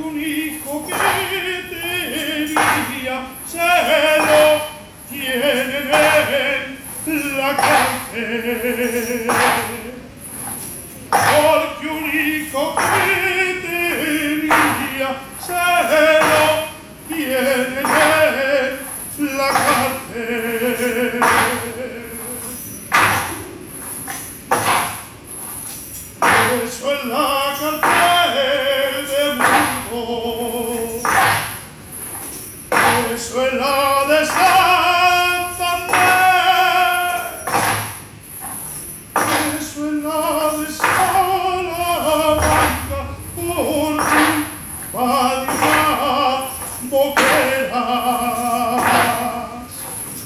un hijo que tenía, se lo tienen en la cárcel.